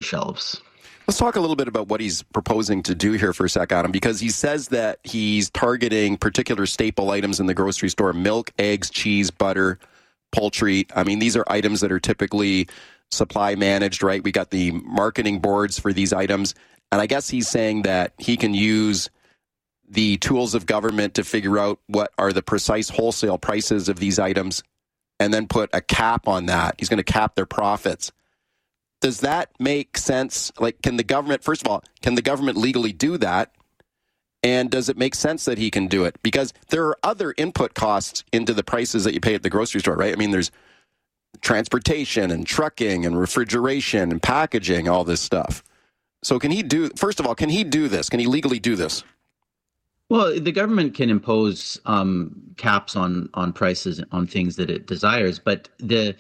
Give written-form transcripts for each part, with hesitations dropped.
shelves. Let's talk a little bit about what he's proposing to do here for a sec, Adam, because he says that he's targeting particular staple items in the grocery store: milk, eggs, cheese, butter, poultry. I mean, these are items that are typically supply managed, right? We got the marketing boards for these items. And I guess he's saying that he can use the tools of government to figure out what are the precise wholesale prices of these items and then put a cap on that. He's going to cap their profits. Does that make sense? Like, can the government, first of all, can the government legally do that? And does it make sense that he can do it? Because there are other input costs into the prices that you pay at the grocery store, right? I mean, there's transportation and trucking and refrigeration and packaging, all this stuff. So can he do, first of all, can he do this? Can he legally do this? Well, the government can impose caps on prices on things that it desires, but the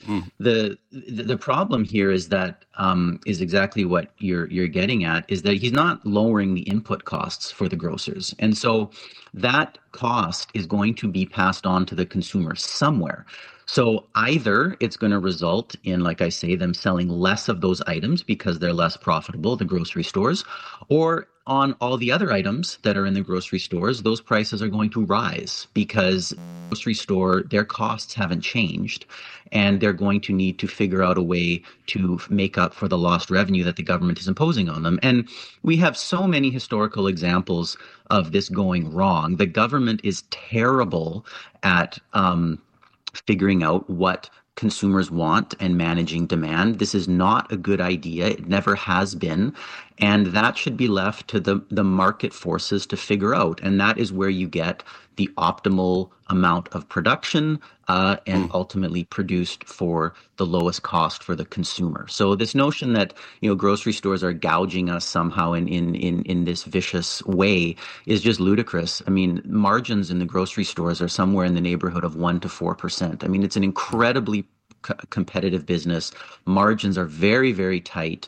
problem here is that is exactly what you're getting at, is that he's not lowering the input costs for the grocers, and so that cost is going to be passed on to the consumer somewhere. So either it's going to result in, like I say, them selling less of those items because they're less profitable, the grocery stores, or on all the other items that are in the grocery stores, those prices are going to rise because the grocery store, their costs haven't changed, and they're going to need to figure out a way to make up for the lost revenue that the government is imposing on them. And we have so many historical examples of this going wrong. The government is terrible at figuring out what consumers want and managing demand. This is not a good idea. It never has been. And that should be left to the market forces to figure out. And that is where you get the optimal amount of production and ultimately produced for the lowest cost for the consumer. So this notion that, grocery stores are gouging us somehow in this vicious way is just ludicrous. I mean, margins in the grocery stores are somewhere in the neighborhood of 1% to 4%. I mean, it's an incredibly competitive business. Margins are very, very tight.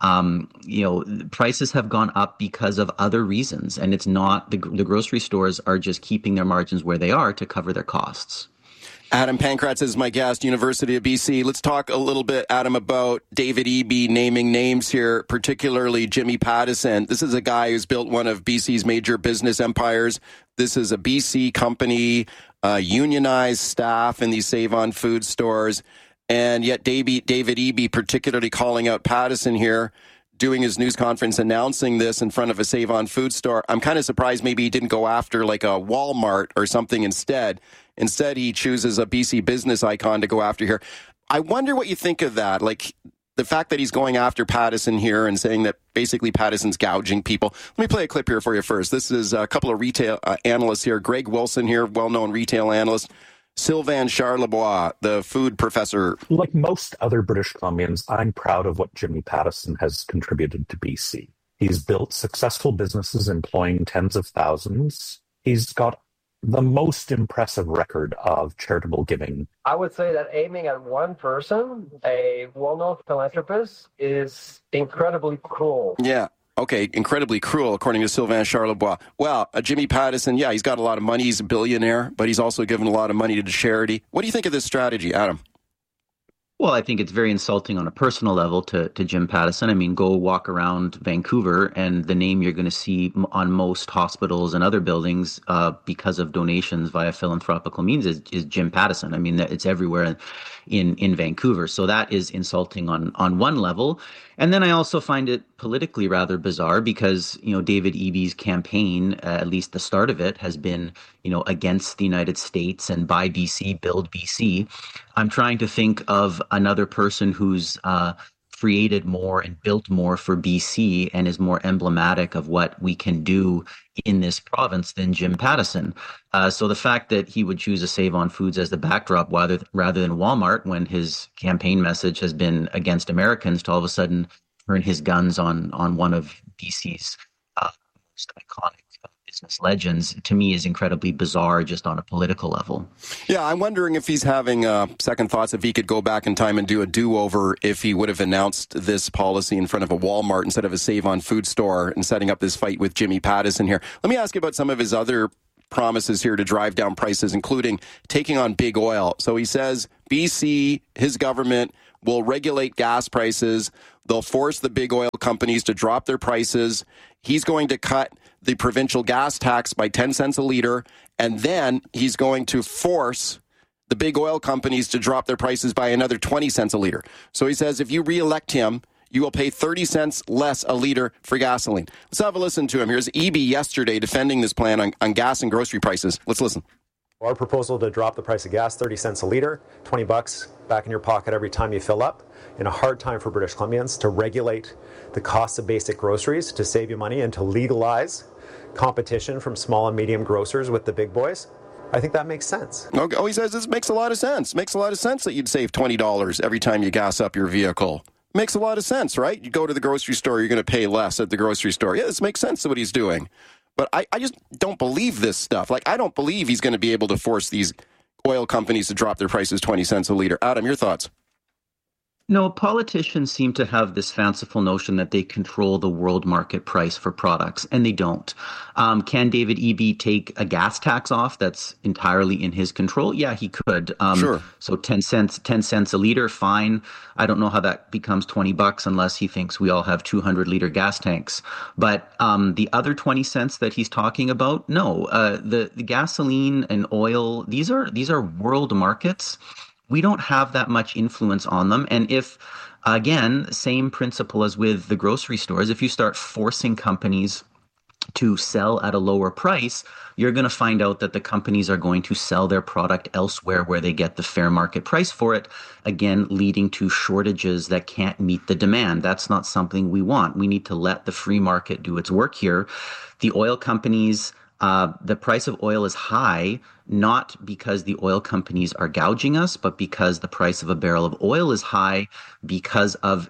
Prices have gone up because of other reasons, and it's not the grocery stores are just keeping their margins where they are to cover their costs. Adam Pankratz is my guest, University of BC. Let's talk a little bit, Adam, about David Eby, naming names here, particularly Jimmy Pattison. This is a guy who's built one of BC's major business empires. This is a BC company, unionized staff in these Save-On-Foods stores. And yet David Eby particularly calling out Pattison here, doing his news conference announcing this in front of a Save-On-Foods store. I'm kind of surprised maybe he didn't go after like a Walmart or something instead. Instead, he chooses a BC business icon to go after here. I wonder what you think of that. Like the fact that he's going after Pattison here and saying that basically Pattison's gouging people. Let me play a clip here for you first. This is a couple of retail analysts here. Greg Wilson here, well-known retail analyst. Sylvain Charlebois, the food professor. Like most other British Columbians, I'm proud of what Jimmy Pattison has contributed to BC. He's built successful businesses employing tens of thousands. He's got the most impressive record of charitable giving. I would say that aiming at one person, a well-known philanthropist, is incredibly cruel. Yeah. Okay, incredibly cruel, according to Sylvain Charlebois. Well, Jimmy Pattison, yeah, he's got a lot of money. He's a billionaire, but he's also given a lot of money to charity. What do you think of this strategy, Adam? Well, I think it's very insulting on a personal level to Jim Pattison. I mean, go walk around Vancouver and the name you're going to see on most hospitals and other buildings because of donations via philanthropical means is Jim Pattison. I mean, it's everywhere in Vancouver. So that is insulting on one level. And then I also find it politically rather bizarre because, David Eby's campaign, at least the start of it, has been, against the United States and buy BC, build BC. I'm trying to think of another person who's created more and built more for BC and is more emblematic of what we can do in this province than Jim Pattison. So the fact that he would choose a Save-On-Foods as the backdrop rather than Walmart when his campaign message has been against Americans to all of a sudden turn his guns on one of BC's most iconic business legends, to me, is incredibly bizarre just on a political level. Yeah, I'm wondering if he's having second thoughts, if he could go back in time and do a do-over, if he would have announced this policy in front of a Walmart instead of a Save-On-Food store and setting up this fight with Jimmy Pattison here. Let me ask you about some of his other promises here to drive down prices, including taking on big oil. So he says BC, his government, will regulate gas prices. They'll force the big oil companies to drop their prices. He's going to cut the provincial gas tax by 10 cents a liter, and then he's going to force the big oil companies to drop their prices by another 20 cents a liter. So he says if you re-elect him, you will pay 30 cents less a liter for gasoline. Let's have a listen to him. Here's Eby yesterday defending this plan on gas and grocery prices. Let's listen. Our proposal to drop the price of gas 30 cents a liter, $20 back in your pocket every time you fill up, in a hard time for British Columbians, to regulate the cost of basic groceries, to save you money, and to legalize competition from small and medium grocers with the big boys. I think that makes sense. Oh, he says this makes a lot of sense. Makes a lot of sense that you'd save $20 every time you gas up your vehicle. Makes a lot of sense, right? You go to the grocery store, you're going to pay less at the grocery store. Yeah, this makes sense to what he's doing. But I just don't believe this stuff. Like, I don't believe he's going to be able to force these oil companies to drop their prices 20 cents a liter. Adam, your thoughts? No, politicians seem to have this fanciful notion that they control the world market price for products, and they don't. Can David Eby take a gas tax off that's entirely in his control? Yeah, he could. Sure. So 10 cents a liter, fine. I don't know how that becomes $20 unless he thinks we all have 200-liter gas tanks. But the other 20 cents that he's talking about, no. The gasoline and oil, these are world markets. We don't have that much influence on them. And if, again, same principle as with the grocery stores, if you start forcing companies to sell at a lower price, you're going to find out that the companies are going to sell their product elsewhere where they get the fair market price for it, again, leading to shortages that can't meet the demand. That's not something we want. We need to let the free market do its work here. The oil companies, the price of oil is high, not because the oil companies are gouging us, but because the price of a barrel of oil is high because of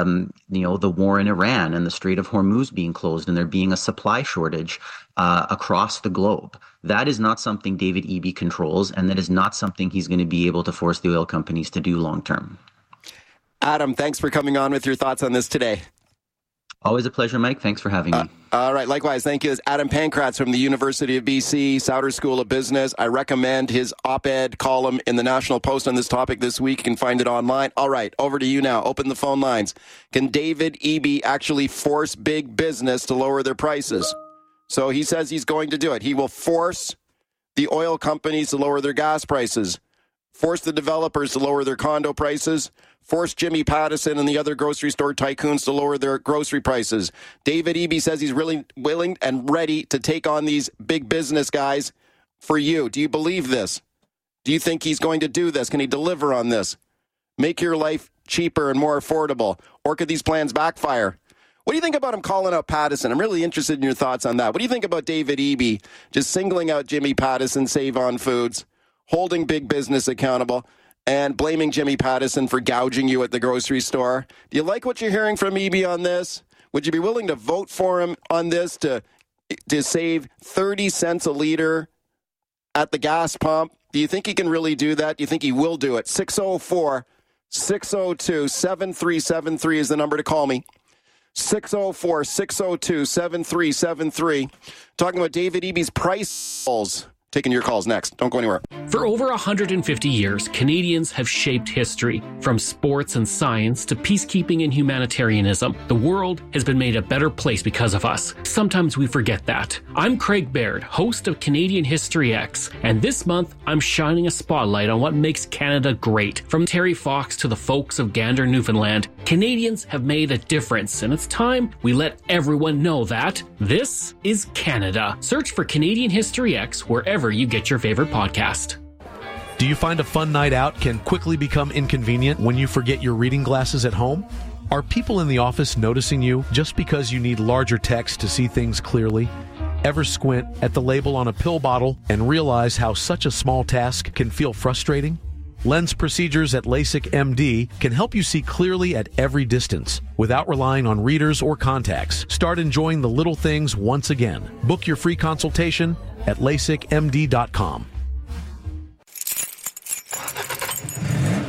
the war in Iran and the Strait of Hormuz being closed and there being a supply shortage across the globe. That is not something David Eby controls, and that is not something he's going to be able to force the oil companies to do long term. Adam, thanks for coming on with your thoughts on this today. Always a pleasure, Mike. Thanks for having me. All right. Likewise, thank you. It's Adam Pankratz from the University of BC, Sauder School of Business. I recommend his op-ed column in the National Post on this topic this week. You can find it online. All right. Over to you now. Open the phone lines. Can David Eby actually force big business to lower their prices? So he says he's going to do it. He will force the oil companies to lower their gas prices, force the developers to lower their condo prices, force Jimmy Pattison and the other grocery store tycoons to lower their grocery prices. David Eby says he's really willing and ready to take on these big business guys for you. Do you believe this? Do you think he's going to do this? Can he deliver on this? Make your life cheaper and more affordable? Or could these plans backfire? What do you think about him calling out Pattison? I'm really interested in your thoughts on that. What do you think about David Eby just singling out Jimmy Pattison, Save On Foods, holding big business accountable, and blaming Jimmy Pattison for gouging you at the grocery store? Do you like what you're hearing from Eby on this? Would you be willing to vote for him on this to save 30 cents a liter at the gas pump? Do you think he can really do that? Do you think he will do it? 604-602-7373 is the number to call me. 604-602-7373. Talking about David Eby's price calls. Taking your calls next. Don't go anywhere. For over 150 years, Canadians have shaped history. From sports and science to peacekeeping and humanitarianism, the world has been made a better place because of us. Sometimes we forget that. I'm Craig Baird, host of Canadian History X, and this month I'm shining a spotlight on what makes Canada great. From Terry Fox to the folks of Gander, Newfoundland, Canadians have made a difference, and it's time we let everyone know that this is Canada. Search for Canadian History X wherever you get your favorite podcast. Do you find a fun night out can quickly become inconvenient when you forget your reading glasses at home? Are people in the office noticing you just because you need larger text to see things clearly? Ever squint at the label on a pill bottle and realize how such a small task can feel frustrating? Lens procedures at LASIK MD can help you see clearly at every distance without relying on readers or contacts. Start enjoying the little things once again. Book your free consultation at LASIKMD.com.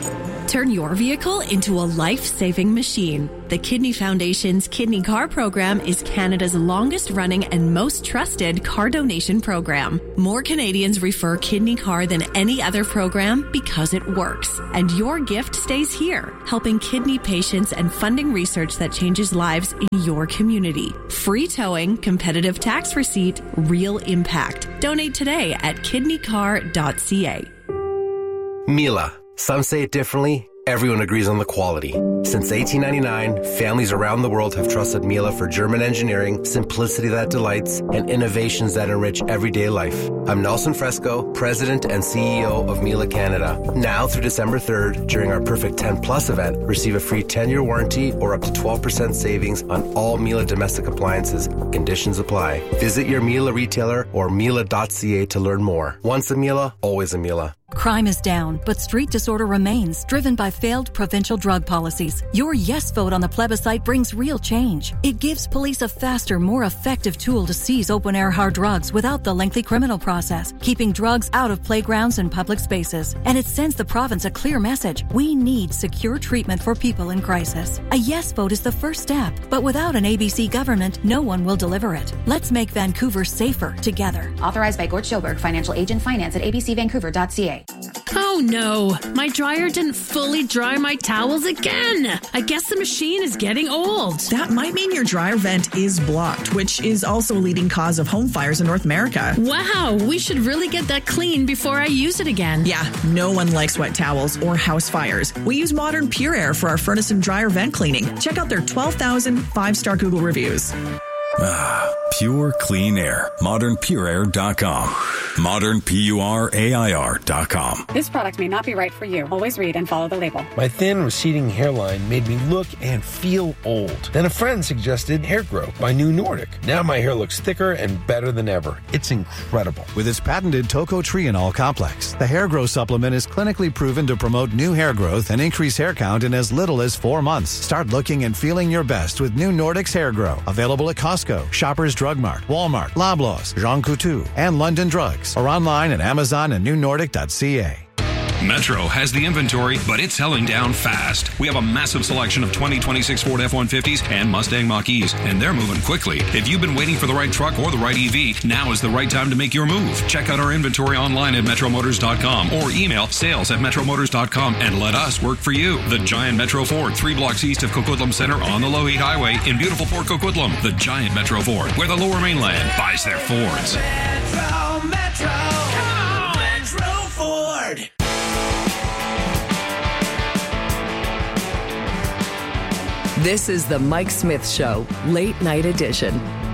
Turn your vehicle into a life-saving machine. The Kidney Foundation's Kidney Car program is Canada's longest-running and most trusted car donation program. More Canadians refer Kidney Car than any other program because it works. And your gift stays here, helping kidney patients and funding research that changes lives in your community. Free towing, competitive tax receipt, real impact. Donate today at kidneycar.ca. Miele. Some say it differently. Everyone agrees on the quality. Since 1899, families around the world have trusted Miele for German engineering, simplicity that delights, and innovations that enrich everyday life. I'm Nelson Fresco, President and CEO of Miele Canada. Now through December 3rd, during our Perfect 10 Plus event, receive a free 10-year warranty or up to 12% savings on all Miele domestic appliances. Conditions apply. Visit your Miele retailer or Miele.ca to learn more. Once a Miele, always a Miele. Crime is down, but street disorder remains, driven by failed provincial drug policies. Your yes vote on the plebiscite brings real change. It gives police a faster, more effective tool to seize open-air hard drugs without the lengthy criminal process, keeping drugs out of playgrounds and public spaces. And it sends the province a clear message. We need secure treatment for people in crisis. A yes vote is the first step, but without an ABC government, no one will deliver it. Let's make Vancouver safer together. Authorized by Gort Schilberg, Financial Agent Finance at abcvancouver.ca. Oh no, my dryer didn't fully dry my towels again. I guess the machine is getting old. That might mean your dryer vent is blocked, which is also a leading cause of home fires in North America. Wow, we should really get that clean before I use it again. Yeah, no one likes wet towels or house fires. We use Modern Pure Air for our furnace and dryer vent cleaning. Check out their 12,000 5-star Google reviews. Ah, pure clean air. ModernPureAir.com. ModernPureAir.com. This product may not be right for you. Always read and follow the label. My thin, receding hairline made me look and feel old. Then a friend suggested Hair Grow by New Nordic. Now my hair looks thicker and better than ever. It's incredible. With its patented tocotrienol complex, the Hair Grow supplement is clinically proven to promote new hair growth and increase hair count in as little as 4 months. Start looking and feeling your best with New Nordic's Hair Grow. Available at Costco, Shoppers Drug Mart, Walmart, Loblaws, Jean Coutu, and London Drugs, or online at Amazon and newnordic.ca. Metro has the inventory, but it's selling down fast. We have a massive selection of 2026 Ford F-150s and Mustang Mach-E's, and they're moving quickly. If you've been waiting for the right truck or the right EV, now is the right time to make your move. Check out our inventory online at metromotors.com or email sales@metromotors.com and let us work for you. The Giant Metro Ford, 3 blocks east of Coquitlam Center on the Lougheed Highway in beautiful Port Coquitlam. The Giant Metro Ford, where the Lower Mainland buys their Fords. Metro, come on, Metro Ford. This is the Mike Smith Show, late night edition.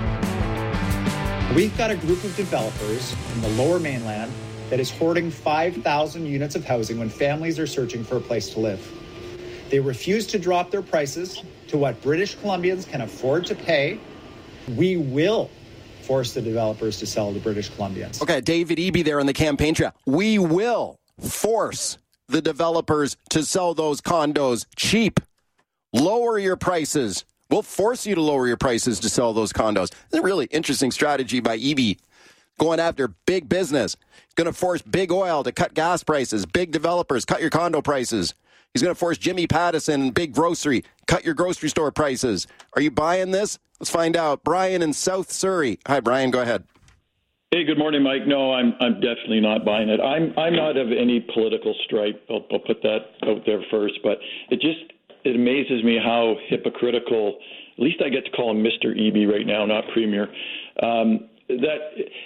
We've got a group of developers in the Lower Mainland that is hoarding 5,000 units of housing when families are searching for a place to live. They refuse to drop their prices to what British Columbians can afford to pay. We will force the developers to sell to British Columbians. Okay, David Eby there on the campaign trail. We will force the developers to sell those condos cheap. Lower your prices. We'll force you to lower your prices to sell those condos. It's a really interesting strategy by Eby, going after big business. He's going to force Big Oil to cut gas prices, big developers, cut your condo prices. He's going to force Jimmy Pattison and Big Grocery, cut your grocery store prices. Are you buying this? Let's find out. Brian in South Surrey. Hi, Brian. Go ahead. Hey, good morning, Mike. No, I'm definitely not buying it. I'm not of any political stripe. I'll put that out there first, but it amazes me how hypocritical, at least I get to call him Mr. Eby right now, not Premier, that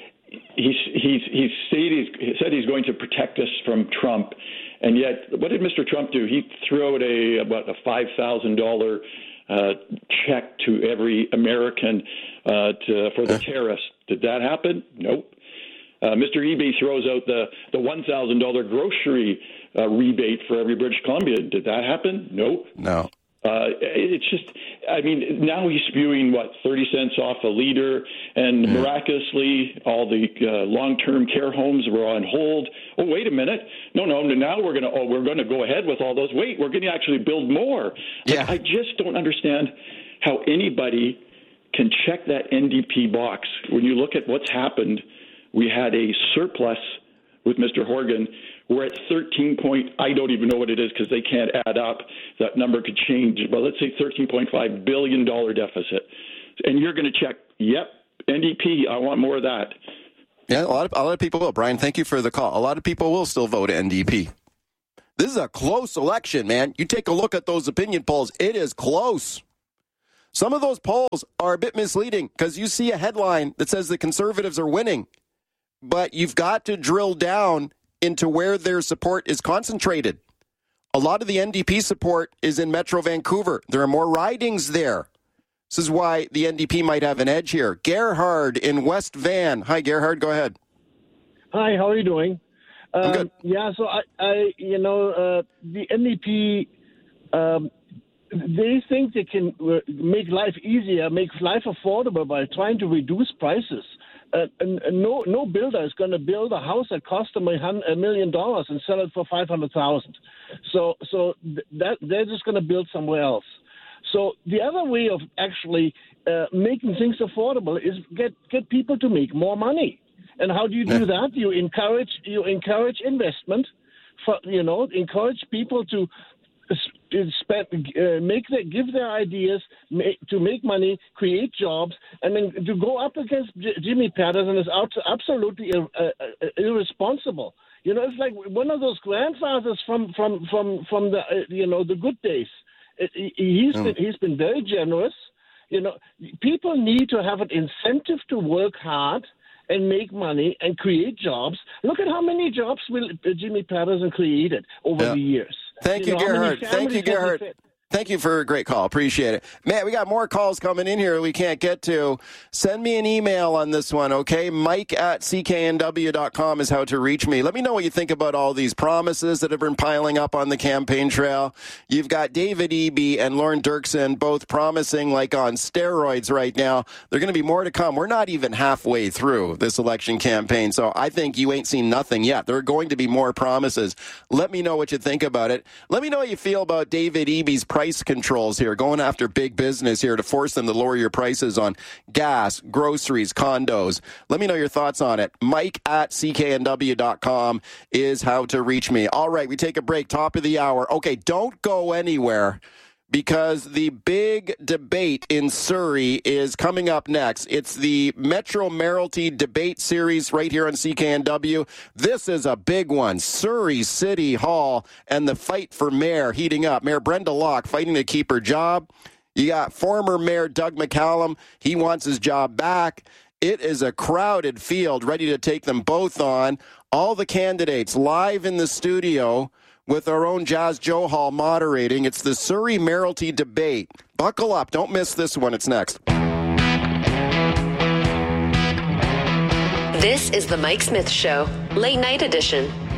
he said he's going to protect us from Trump. And yet, what did Mr. Trump do? He threw out a $5,000 check to every American for the terrorists. Did that happen? Nope. Mr. Eby throws out the $1,000 grocery rebate for every British Columbian. Did that happen? Nope. No. It's just, I mean, now he's spewing, 30 cents off a liter, and miraculously all the long-term care homes were on hold. Oh, wait a minute. No, now we're going to go ahead with all those. Wait, we're going to actually build more. Yeah. I just don't understand how anybody can check that NDP box. When you look at what's happened, we had a surplus with Mr. Horgan We're at 13 point, I don't even know what it is because they can't add up. That number could change, but let's say $13.5 billion deficit. And you're going to check, yep, NDP, I want more of that. Yeah, a lot of people will. Brian, thank you for the call. A lot of people will still vote NDP. This is a close election, man. You take a look at those opinion polls. It is close. Some of those polls are a bit misleading because you see a headline that says the Conservatives are winning. But you've got to drill down into where their support is concentrated. A lot of the NDP support is in Metro Vancouver. There are more ridings there. This is why the NDP might have an edge here. Gerhard in West Van. Hi, Gerhard. Go ahead. Hi, how are you doing? I'm good. Yeah, so the NDP, they think they can make life easier, make life affordable by trying to reduce prices. No builder is going to build a house that cost them $1 million and sell it for $500,000. So they're just going to build somewhere else. So the other way of actually making things affordable is get people to make more money. And how do you do that? You encourage investment. Encourage people to give their ideas to make money, create jobs, and then to go up against Jimmy Patterson is absolutely irresponsible. It's like one of those grandfathers from the the good days. He's been very generous. People need to have an incentive to work hard and make money and create jobs. Look at how many jobs Jimmy Patterson created over the years. Thank you, Gerhard. Thank you, Gerhard. Thank you for a great call. Appreciate it. Man, we got more calls coming in here we can't get to. Send me an email on this one, okay? Mike@cknw.com is how to reach me. Let me know what you think about all these promises that have been piling up on the campaign trail. You've got David Eby and Lauren Dirksen both promising like on steroids right now. There are going to be more to come. We're not even halfway through this election campaign, so I think you ain't seen nothing yet. There are going to be more promises. Let me know what you think about it. Let me know how you feel about David Eby's price controls here, going after big business here to force them to lower your prices on gas, groceries, condos. Let me know your thoughts on it. Mike@cknw.com is how to reach me. All right, we take a break, top of the hour. Okay, don't go anywhere because the big debate in Surrey is coming up next. It's the Metro Mayoralty debate series right here on CKNW. This is a big one. Surrey City Hall and the fight for mayor heating up. Mayor Brenda Locke fighting to keep her job. You got former Mayor Doug McCallum. He wants his job back. It is a crowded field ready to take them both on. All the candidates live in the studio with our own Jazz Johal moderating. It's the Surrey Mayoralty debate. Buckle up. Don't miss this one. It's next. This is the Mike Smith Show, late night edition.